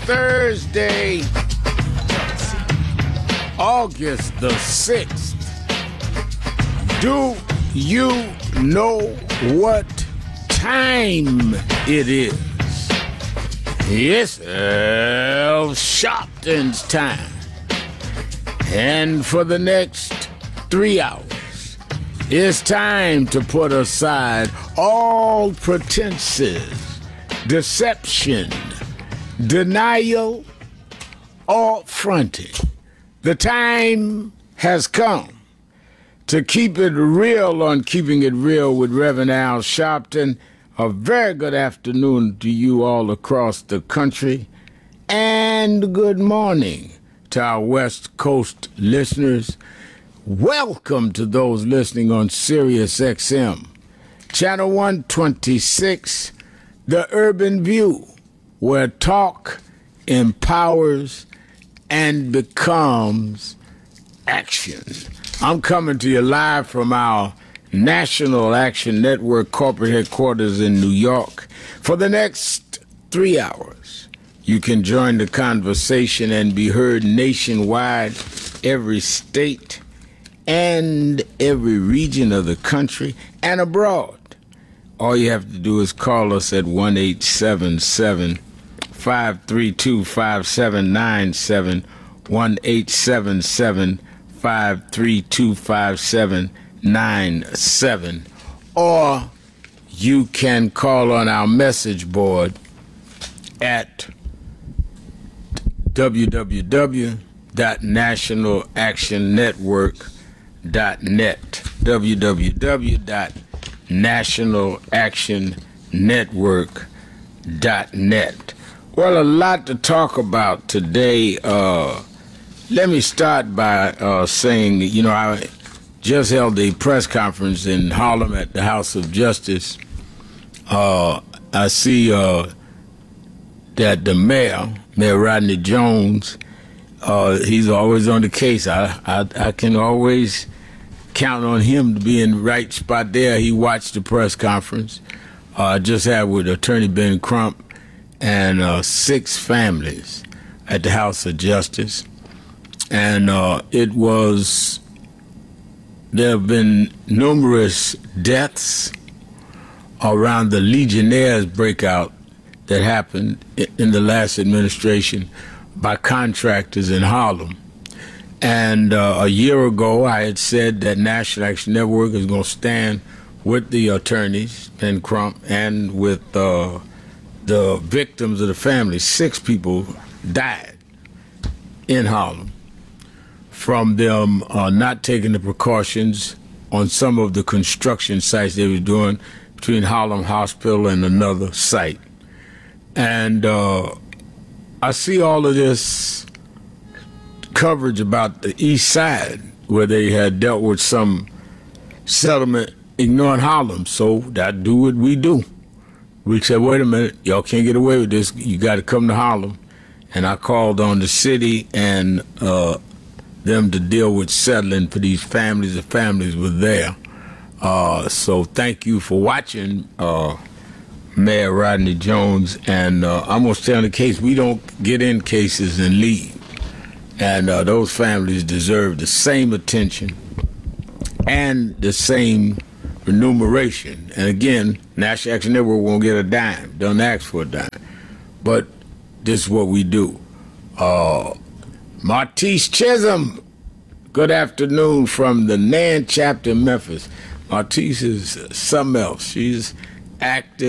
Thursday, August the 6th. Do you know what time it is? Yes, Al Sharpton's time. And for the next 3 hours, it's time to put aside all pretenses, deception, denial, or fronting. The time has come to keep it real on Keeping It Real with Reverend Al Sharpton. A very good afternoon to you all across the country, and good morning to our West Coast listeners. Welcome to those listening on Sirius XM, Channel 126, The Urban View, where talk empowers and becomes action. I'm coming to you live from our National Action Network corporate headquarters in New York. For the next 3 hours, you can join the conversation and be heard nationwide, every state and every region of the country and abroad. All you have to do is call us at 1-877-532-5797, 1-877-532-5797, or you can call on our message board at www.nationalactionnetwork.net, www.nationalactionnetwork.net. Well, a lot to talk about today. Let me start by saying, I just held a press conference in Harlem at the House of Justice. I see that the Mayor Rodney Jones, he's always on the case. I can always count on him to be in the right spot there. He watched the press conference I just had with Attorney Ben Crump and 6 families at the House of Justice. And there have been numerous deaths around the Legionnaires breakout that happened in the last administration by contractors in Harlem. And a year ago, I had said that National Action Network is going to stand with the attorneys, Ben Crump, and with the victims of the family. 6 people died in Harlem from them not taking the precautions on some of the construction sites they were doing between Harlem Hospital and another site. And I see all of this coverage about the East Side, where they had dealt with some settlement ignoring Harlem. So that do what we do. We said, wait a minute, y'all can't get away with this. You got to come to Harlem. And I called on the city and them to deal with settling for these families. The families were there. So thank you for watching, Mayor Rodney Jones. And I'm going to stay on the case. We don't get in cases and leave. And those families deserve the same attention and the same remuneration. And again, National Action Network won't get a dime. Don't ask for a dime. But this is what we do. Martise Chisholm, good afternoon from the NAN chapter in Memphis. Martise is something else. She's active.